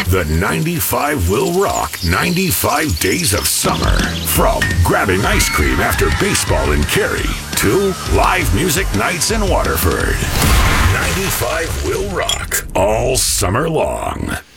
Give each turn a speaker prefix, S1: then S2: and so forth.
S1: The 95 will rock 95 days of summer. From grabbing ice cream after baseball in Cary to live music nights in Waterford. 95 will rock all summer long.